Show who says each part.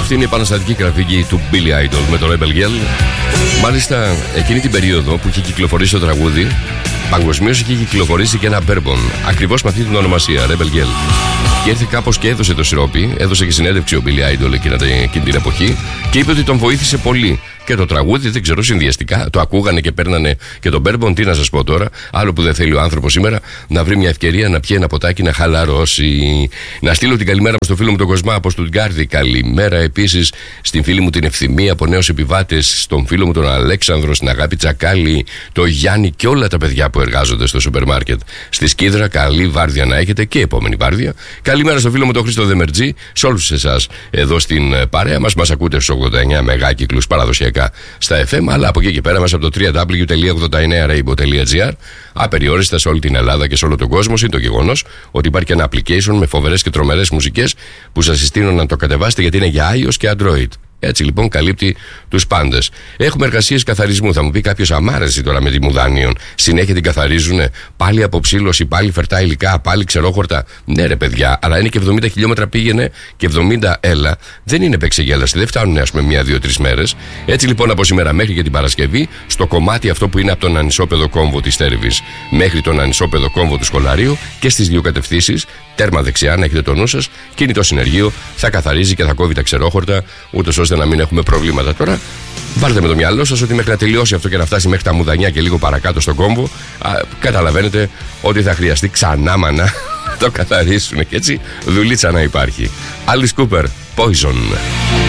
Speaker 1: Αυτή είναι η επαναστατική γραφική του Billy Idol με το Rebel Yell. Μάλιστα, εκείνη την περίοδο που είχε κυκλοφορήσει το τραγούδι, παγκοσμίως είχε κυκλοφορήσει και ένα bourbon, ακριβώς με αυτή την ονομασία, Rebel Yell. Και ήρθε κάπως και έδωσε το σιρόπι, έδωσε και συνέντευξη ο Billy Idol εκείνη την εποχή και είπε ότι τον βοήθησε πολύ. Και το τραγούδι, δεν ξέρω, συνδυαστικά το ακούγανε και παίρνανε και τον bourbon. Τι να σας πω τώρα, άλλο που δεν θέλει ο άνθρωπος σήμερα να βρει μια ευκαιρία να πιει ένα ποτάκι, να χαλαρώσει. Να στείλω την καλημέρα μου στο φίλο μου τον Κοσμά από Στουτγκάρδη. Καλημέρα επίσης στην φίλη μου την Ευθυμία από Νέους Επιβάτες, στον φίλο μου τον Αλέξανδρο, στην Αγάπη Τσακάλη, το Γιάννη και όλα τα παιδιά που εργάζονται στο σούπερ μάρκετ στη Σκίδρα. Καλή βάρδια να έχετε και επόμενη βάρδια. Καλημέρα στο φίλο μου τον Χρήστο Δεμερτζή, σε όλους εσάς εδώ στην παρέα μας. Μας ακούτε στους 89 μεγάκυκλους παραδοσιακά στα FM, αλλά από εκεί και πέρα μέσα από το www.89rainbow.gr, απεριόριστα σε όλη την Ελλάδα και σε όλο τον κόσμο. Είναι το γεγονός ότι υπάρχει και ένα application με φοβερές και τρομερές μουσικές που σας συστήνω να το κατεβάσετε, γιατί είναι για iOS και Android. Έτσι λοιπόν καλύπτει τους πάντες. Έχουμε εργασίες καθαρισμού. Θα μου πει κάποιος, αμάρεση τώρα με τη Μουδάνιον. Συνέχεια την καθαρίζουνε. Πάλι αποψήλωση, πάλι φερτά υλικά, πάλι ξερόχορτα. Ναι, ρε παιδιά, αλλά είναι και 70 χιλιόμετρα πήγαινε και 70 έλα. Δεν είναι παίξεγέλαση. Δεν φτάνουν, ας πούμε, 1-2-3 μέρες. Έτσι λοιπόν από σήμερα μέχρι και την Παρασκευή, στο κομμάτι αυτό που είναι από τον ανισόπεδο κόμβο της Τέρβης μέχρι τον ανισόπεδο κόμβο του Σχολαρίου και στις δύο κατευθύνσεις, τέρμα δεξιά, να έχετε το νου σας, κινητό συνεργείο, θα καθαρίζει και θα κόβει τα ξερόχορτα, ούτως ώστε να μην έχουμε προβλήματα. Τώρα βάλτε με το μυαλό σας ότι μέχρι να τελειώσει αυτό και να φτάσει μέχρι τα Μουδανιά και λίγο παρακάτω στον κόμβο, καταλαβαίνετε ότι θα χρειαστεί ξανά να το καθαρίσουν και έτσι δουλίτσα να υπάρχει. Alice Cooper, Poison.